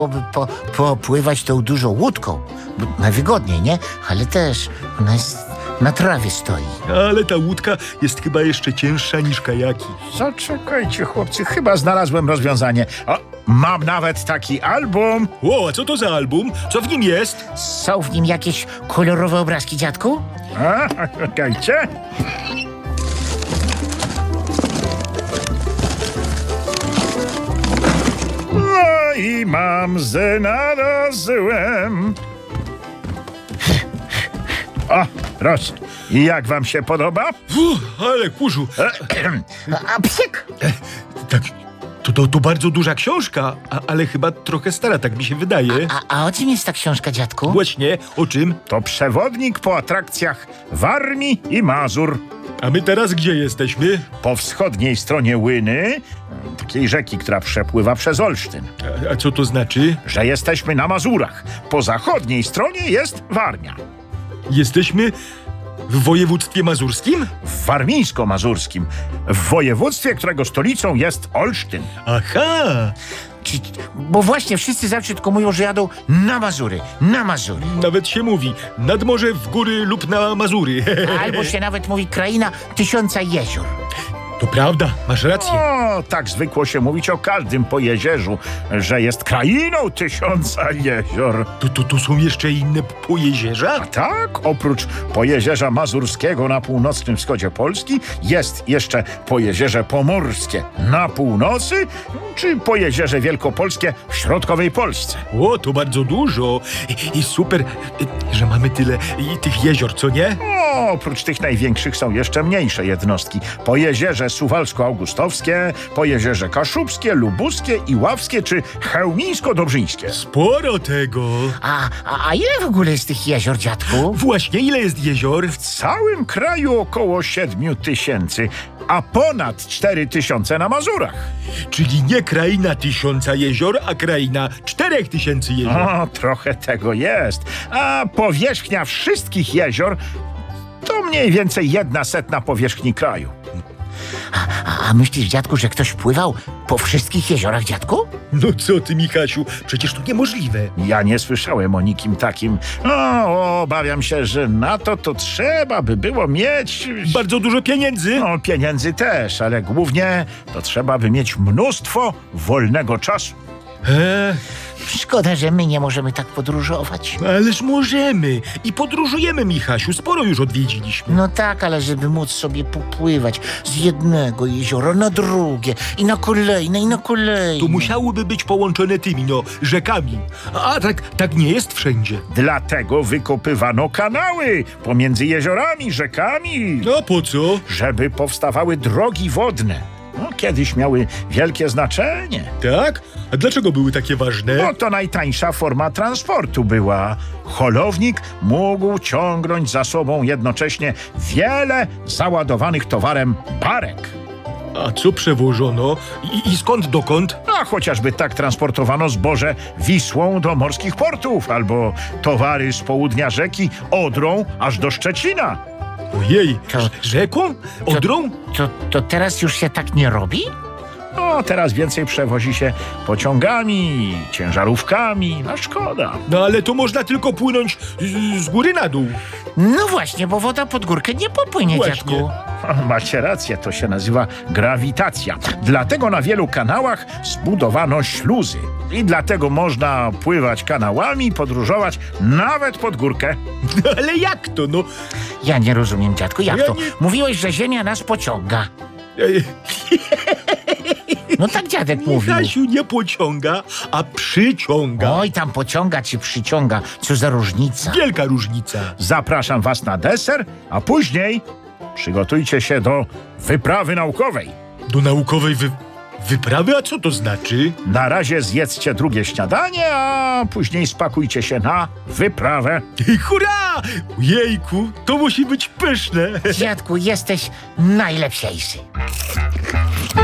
byłoby popływać tą dużą łódką. Bo najwygodniej, nie? Ale też ona jest na trawie stoi. Ale ta łódka jest chyba jeszcze cięższa niż kajaki. Zaczekajcie, chłopcy, chyba znalazłem rozwiązanie. O, mam nawet taki album. O, a co to za album? Co w nim jest? Są w nim jakieś kolorowe obrazki, dziadku? A, czekajcie. No i mam znalazłem. O, proszę. I jak wam się podoba? Ale kurzu. A psik! Tak, to bardzo duża książka, ale chyba trochę stara, tak mi się wydaje. A o czym jest ta książka, dziadku? Właśnie, o czym? To przewodnik po atrakcjach Warmii i Mazur. A my teraz gdzie jesteśmy? Po wschodniej stronie Łyny, takiej rzeki, która przepływa przez Olsztyn. A co to znaczy? Że jesteśmy na Mazurach. Po zachodniej stronie jest Warmia. Jesteśmy w województwie mazurskim? W warmińsko-mazurskim. W województwie, którego stolicą jest Olsztyn. Aha! Bo właśnie wszyscy zawsze tylko mówią, że jadą na Mazury, na Mazury. Nawet się mówi, nad morze, w góry lub na Mazury. Albo się nawet mówi kraina 1000 jezior. To prawda, masz rację. O, tak zwykło się mówić o każdym pojezierzu, że jest krainą 1000 jezior. Tu są jeszcze inne pojezierza? A tak, oprócz pojezierza mazurskiego na północnym wschodzie Polski, jest jeszcze pojezierze pomorskie na północy, czy pojezierze wielkopolskie w środkowej Polsce. O, to bardzo dużo. I super, że mamy tyle tych jezior, co nie? O, oprócz tych największych są jeszcze mniejsze jednostki. Pojezierze suwalsko-augustowskie, pojezierze kaszubskie, lubuskie, iławskie czy chełmińsko-dobrzyńskie. Sporo tego. A ile w ogóle jest tych jezior, dziadku? Właśnie, ile jest jezior? W całym kraju około 7000, a ponad 4000 na Mazurach. Czyli nie kraina 1000 jezior, a kraina 4000 jezior. O, trochę tego jest. A powierzchnia wszystkich jezior to mniej więcej 1/100 powierzchni kraju. A myślisz, dziadku, że ktoś pływał po wszystkich jeziorach, dziadku? No co ty, Michasiu, przecież to niemożliwe. Ja nie słyszałem o nikim takim. O, obawiam się, że na to trzeba by było mieć... Bardzo dużo pieniędzy. No, pieniędzy też, ale głównie to trzeba by mieć mnóstwo wolnego czasu. Szkoda, że my nie możemy tak podróżować. Ależ możemy. I podróżujemy, Michasiu, sporo już odwiedziliśmy. No tak, ale żeby móc sobie popływać z jednego jeziora na drugie i na kolejne, i na kolejne. To musiałoby być połączone tymi, rzekami. A tak nie jest wszędzie. Dlatego wykopywano kanały pomiędzy jeziorami, rzekami, No po co? żeby powstawały drogi wodne. No, kiedyś miały wielkie znaczenie. Tak? A dlaczego były takie ważne? No to najtańsza forma transportu była. Holownik mógł ciągnąć za sobą jednocześnie wiele załadowanych towarem barek. A co przewożono? I skąd dokąd? A chociażby tak transportowano zboże Wisłą do morskich portów, albo towary z południa rzeki Odrą aż do Szczecina. Ojej, To- rzeką? Odrą? To teraz już się tak nie robi? No, teraz więcej przewozi się pociągami, ciężarówkami. No szkoda. No ale to można tylko płynąć z góry na dół. No właśnie, bo woda pod górkę nie popłynie, Właśnie. dziadku. Macie rację, to się nazywa grawitacja. Dlatego na wielu kanałach zbudowano śluzy. I dlatego można pływać kanałami, podróżować nawet pod górkę. No ale jak to, no? Ja nie rozumiem, dziadku, jak Ja to? nie- Mówiłeś, że ziemia nas pociąga. No tak dziadek mówił. Michasiu nie pociąga, a przyciąga. Oj, tam pociąga czy przyciąga. Co za różnica. Wielka różnica. Zapraszam was na deser, a później przygotujcie się do wyprawy naukowej. Do naukowej wyprawy? A co to znaczy? Na razie zjedzcie drugie śniadanie, a później spakujcie się na wyprawę. Hurra! Jejku, to musi być pyszne. Dziadku, jesteś najlepsiejszy.